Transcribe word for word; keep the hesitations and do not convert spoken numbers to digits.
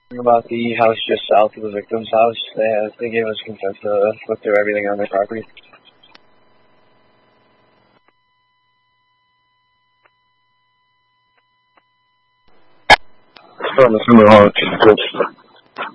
About the house just south of the victim's house. They, uh, they gave us consent to look through everything on their property. From the similar home.